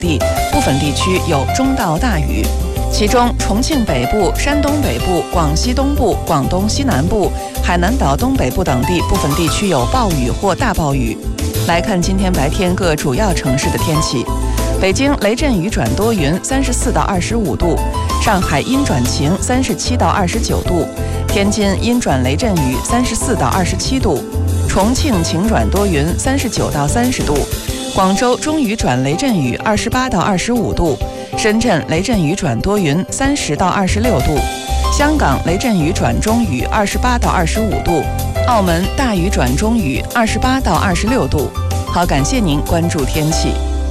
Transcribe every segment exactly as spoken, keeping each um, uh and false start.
地，部分地区有中到大雨。其中，重庆北部、山东北部、广西东部、广东西南部、海南岛东北部等地部分地区有暴雨或大暴雨。来看今天白天各主要城市的天气：北京雷阵雨转多云，三十四到二十五度；上海阴转晴，三十七到二十九度；天津阴转雷阵雨，三十四到二十七度；重庆晴转多云，三十九到三十度；广州中雨转雷阵雨，二十八到二十五度；深圳雷阵雨转多云，三十到二十六度；香港雷阵雨转中雨，二十八到二十五度；澳门大雨转中雨，二十八到二十六度。好，感谢您关注天气。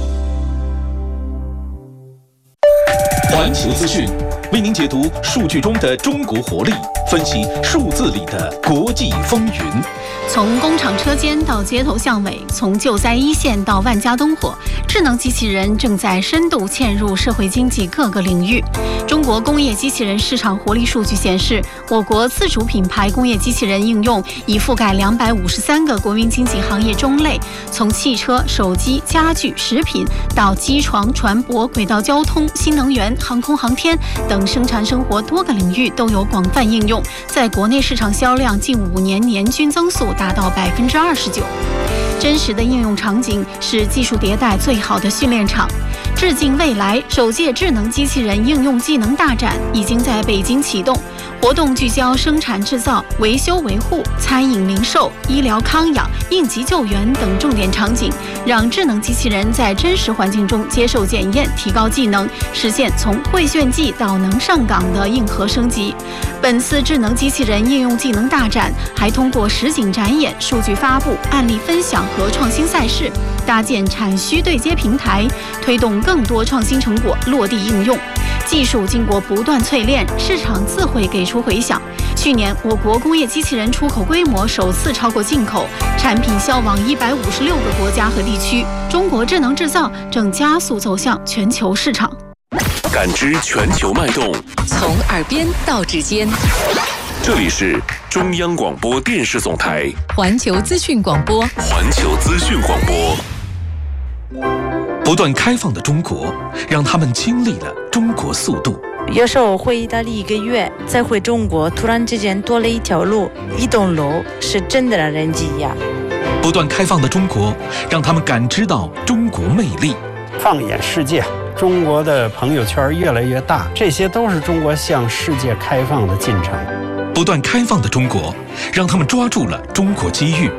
环球资讯为您解读数据中的中国活力，分析数字里的国际风云。 从工厂车间到街头巷尾，从救灾一线到万家灯火，智能机器人正在深度嵌入社会经济各个领域。中国工业机器人市场活力数据显示，我国自主品牌工业机器人应用已覆盖两百五十三个国民经济行业中类，从汽车、手机、家具、食品到机床、船舶、轨道交通、新能源、航空航天等生产生活多个领域都有广泛应用，在国内市场销量近五年年均增速达到百分之二十九。真实的应用场景是技术迭代最好的训练场。致敬未来首届智能机器人应用技能大展已经在北京启动，活动聚焦生产制造、维修维护、餐饮零售、医疗康养、应急救援等重点场景，让智能机器人在真实环境中接受检验，提高技能，实现从会炫技到能上岗的硬核升级。本次智能机器人应用技能大展还通过实景展演、数据发布、案例分享和创新赛事，搭建产需对接平台，推动更多创新成果落地应用。技术经过不断淬炼，市场自会给出回响。去年，我国工业机器人出口规模首次超过进口，产品销往一百五十六个国家和地区。中国智能制造正加速走向全球市场。 感知全球脉动， 从耳边到指尖。 这里是中央广播电视总台环球资讯广播。 环球资讯广播。不断开放的中国，让他们经历了中国速度。 有时候回意大利一个月，再回中国，突然之间多了一条路，一栋楼，是真的让人惊讶。 不断开放的中国，让他们感知到中国魅力。 放眼世界，中国的朋友圈越来越大，这些都是中国向世界开放的进程。 不断开放的中国，让他们抓住了中国机遇。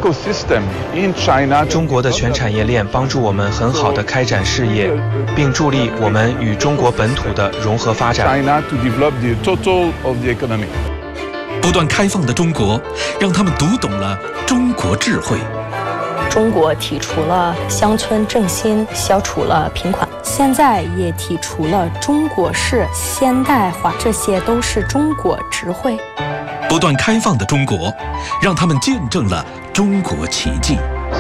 中国的全产业链帮助我们很好地开展事业，并助力我们与中国本土的融合发展。 不断开放的中国，让他们读懂了中国智慧。 中国提出了乡村振兴，消除了贫困，现在也提出了中国式现代化，这些都是中国智慧。 不断开放的中国，让他们见证了中国奇迹。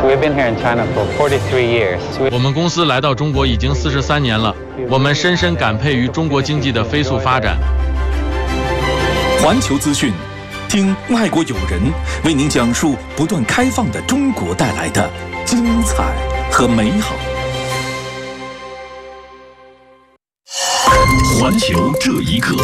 我们公司来到中国已经四十三年了，我们深深感佩于中国经济的飞速发展。 环球资讯，听外国友人为您讲述不断开放的中国带来的精彩和美好。环球这一刻。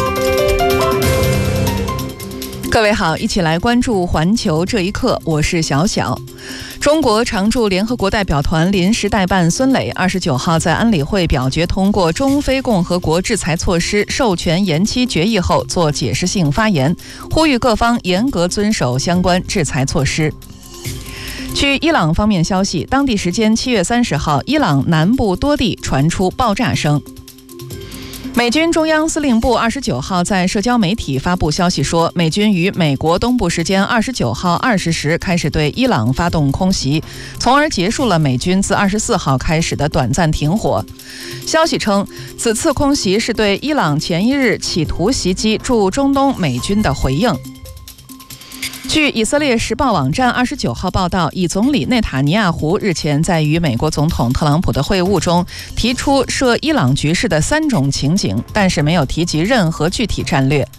各位好，一起来关注环球这一刻，我是小小。中国常驻联合国代表团临时代办孙磊二十九号在安理会表决通过中非共和国制裁措施授权延期决议后做解释性发言，呼吁各方严格遵守相关制裁措施。据伊朗方面消息，当地时间七月三十号，伊朗南部多地传出爆炸声。美军中央司令部二十九号在社交媒体发布消息说，美军于美国东部时间二十九号二十时开始对伊朗发动空袭，从而结束了美军自二十四号开始的短暂停火。消息称，此次空袭是对伊朗前一日企图袭击驻中东美军的回应。据以色列时报网站二十九号报道，以总理内塔尼亚胡日前在与美国总统特朗普的会晤中提出涉伊朗局势的三种情景，但是没有提及任何具体战略。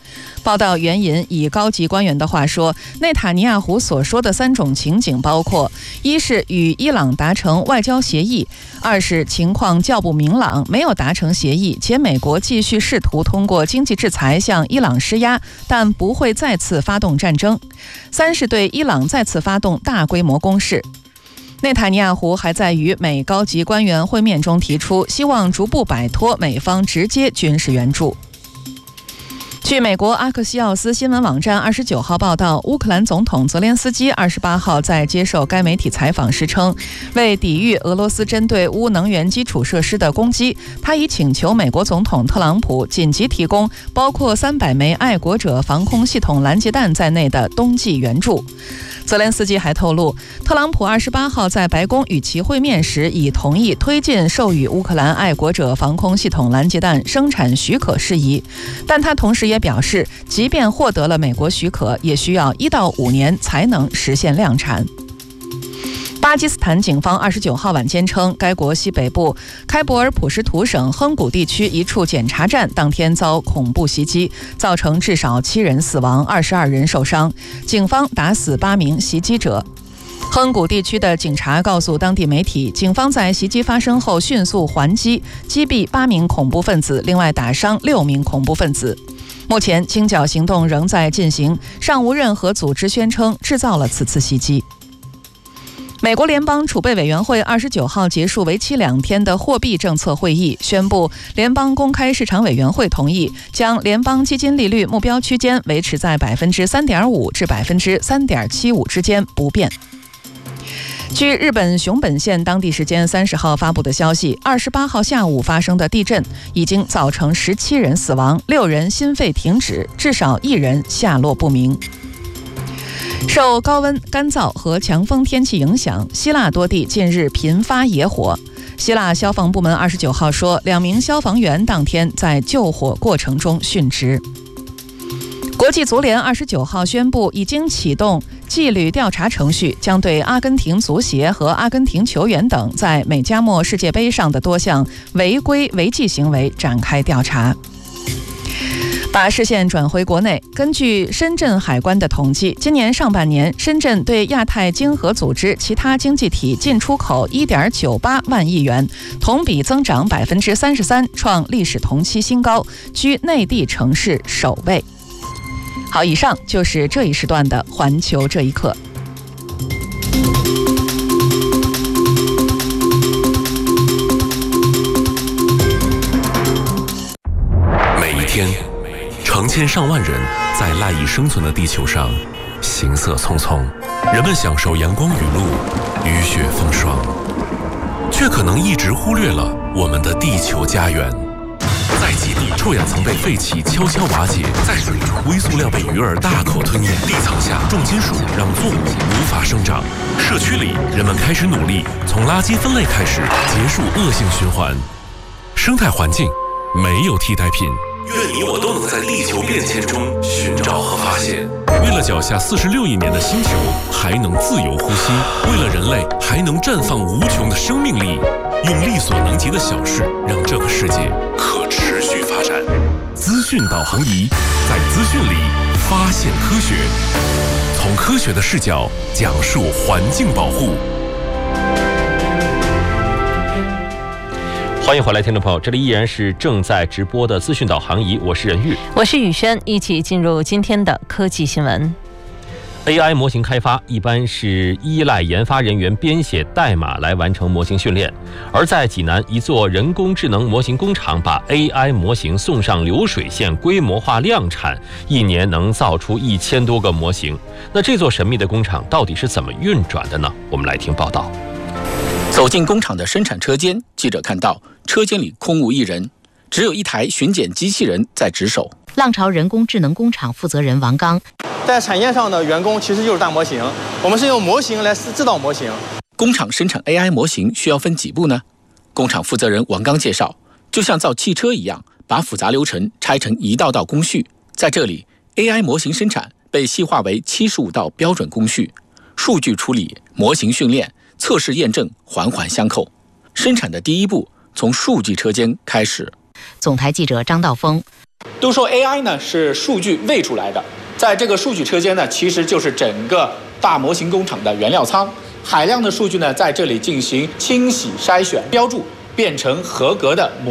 报道援引以高级官员的话说，内塔尼亚胡所说的三种情景包括：一是与伊朗达成外交协议；二是情况较不明朗，没有达成协议，且美国继续试图通过经济制裁向伊朗施压，但不会再次发动战争；三是对伊朗再次发动大规模攻势。内塔尼亚胡还在与美高级官员会面中提出，希望逐步摆脱美方直接军事援助。据美国阿克西奥斯新闻网站二十九号报道，乌克兰总统泽连斯基二十八号在接受该媒体采访时称，为抵御俄罗斯针对乌能源基础设施的攻击，他已请求美国总统特朗普紧急提供包括三百枚爱国者防空系统拦截弹在内的冬季援助。泽连斯基还透露，特朗普二十八号在白宫与其会面时，已同意推进授予乌克兰爱国者防空系统拦截弹生产许可事宜，但他同时也表示，即便获得了美国许可，也需要一到五年才能实现量产。巴基斯坦警方二十九号晚间称，该国西北部开伯尔普什图省亨古地区一处检查站当天遭恐怖袭击，造成至少七人死亡，二十二人受伤。警方打死八名袭击者。亨古地区的警察告诉当地媒体，警方在袭击发生后迅速还击，击毙八名恐怖分子，另外打伤六名恐怖分子。目前清剿行动仍在进行，尚无任何组织宣称制造了此次袭击。美国联邦储备委员会二十九号结束为期两天的货币政策会议，宣布联邦公开市场委员会同意将联邦基金利率目标区间维持在百分之三点五至百分之三点七五之间不变。据日本熊本县当地时间三十号发布的消息，二十八号下午发生的地震已经造成十七人死亡，六人心肺停止，至少一人下落不明。受高温、干燥和强风天气影响，希腊多地近日频发野火。希腊消防部门二十九号说，两名消防员当天在救火过程中殉职。国际足联二十九号宣布，已经启动纪律调查程序，将对阿根廷足协和阿根廷球员等在美加墨世界杯上的多项违规违纪行为展开调查。把视线转回国内，根据深圳海关的统计，今年上半年，深圳对亚太经合组织其他经济体进出口 一点九八万亿元，同比增长 百分之三十三， 创历史同期新高，居内地城市首位。好，以上就是这一时段的环球这一刻。 每一天，成千上万人在赖以生存的地球上行色匆匆，人们享受阳光雨露、雨雪风霜，却可能一直忽略了我们的地球家园。在基地，臭氧层被废气悄悄瓦解；在水中，微塑料被鱼儿大口吞咽；地层下，重金属让作物无法生长。社区里，人们开始努力从垃圾分类开始，结束恶性循环。生态环境没有替代品。愿你我都能在地球变迁中寻找和发现。为了脚下四十六亿年的星球还能自由呼吸，为了人类还能绽放无穷的生命力，用力所能及的小事让这个世界可持续发展。资讯导航仪，在资讯里发现科学，从科学的视角讲述环境保护。 欢迎回来，听众朋友，这里依然是正在直播的资讯导航仪，我是任玉， 我是雨轩，一起进入今天的科技新闻。 A I 模型开发一般是依赖研发人员编写代码来完成模型训练，而在济南一座人工智能模型工厂，把 A I 模型送上流水线规模化量产，一年能造出一千多个模型。那这座神秘的工厂到底是怎么运转的呢？我们来听报道。 走进工厂的生产车间，记者看到车间里空无一人，只有一台巡检机器人在值守。 浪潮人工智能工厂负责人王刚， 在产业上的员工其实就是大模型，我们是用模型来制造模型。 工厂生产 A I 模型需要分几步呢？工厂负责人王刚介绍，就像造汽车一样，把复杂流程拆成一道道工序。在这里 ，A I 模型生产被细化为七十五道标准工序，数据处理、模型训练、测试验证环环相扣。生产的第一步从数据车间开始。 总台记者张道峰， 都说 A I 呢是数据喂出来的，在这个数据车间呢，其实就是整个大模型工厂的原料仓。海量的数据呢，在这里进行清洗、筛选、标注，变成合格的模。